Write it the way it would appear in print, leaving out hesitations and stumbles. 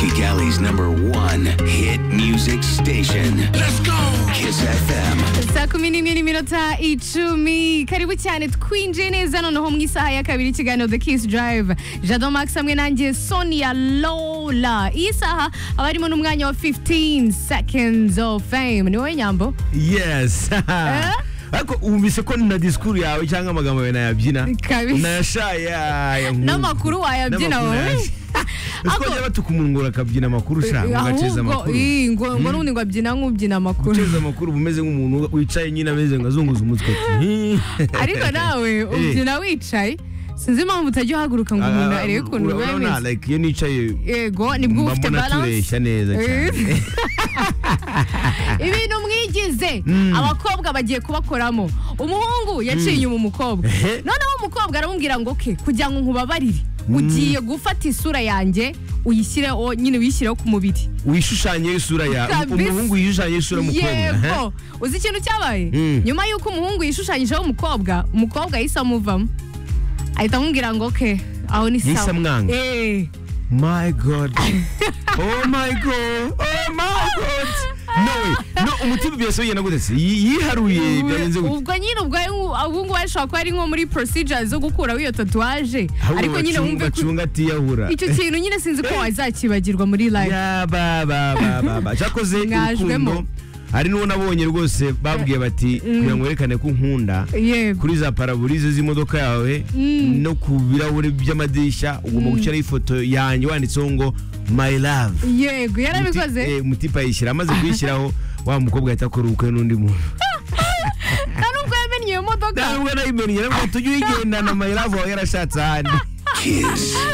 Kigali's #1 hit music station. Let's go! Kiss FM. Saa 11:10 karibu cyane twinjiye neza noneho mu isaha ya kabiri ikiganiro The Kiss Drive. Jado Max hamwe nanjye Sonia Lola. Iyi saha abarimo n'umwanya wa 15 seconds of fame. Ni wowe Nyambo? Yes. Ariko umvise ko na discours yawe cyangwa amagambo yawe nayabyina nashaya n'amakuru wayabyina wowe Ako batukumungura akabyina amakuru shaka ugaceza amakuru ngo n'undi ngo abyina nk'ubyina amakuru uceza amakuru bumeze nk'umuntu wicaye nyine ameze ngazunguza umutwe ariko nawe ubyina wicaye sinzi impamvu utajya uhaguruka ngo umuntu arebe ukuntu urabona like iyo nicaye yego nibwo ufite balance neza cyane ibintu mwigize abakobwa bagiye kubakoramo umuhungu yaciye inyuma umukobwa noneho umukobwa aramubwira ngo ke kugira ngo nkubabarire ugiye gufata isura yanjye uyishyireho nyine uyishyireho ku mubiri wishushanye isura ya umuhungu yishushanye isura mukobwa yego uzi ikintu cyabaye nyuma yuko umuhungu yishushanyijeho umukobwa yahise amuvamo ahita amubwira ngo ke aho ni sawa my god oh my god no umutima byose yena gutse yiharuye byagenze gute ubwo nyine ubwo ashaka ko ari nko muri procedure zo gukura iyo tatuage ariko nyine wumve bacunga atiyahura icyo kintu nyine sinzi ko wazakibagirwa muri live ya baba cyakoze urukundo hari n'uwo nabonye rwose babwiye bati kugira ngo werekane ko nkunda kuri za paraburize z'imodoka yawe no ku birahuri by'amadirishya ugomba gushyiraho ifoto yanjye wanditseho ngo my love yego yarabikoze umutipa yishyira amaze kuyishyiraho wa mukobwa ahita akora ubukwe n'undi muntu nubwo yamennye iyo modoka nubwo nayimennye nabwo tujye uyigendana my love wawe yarashatse ahandi Kiss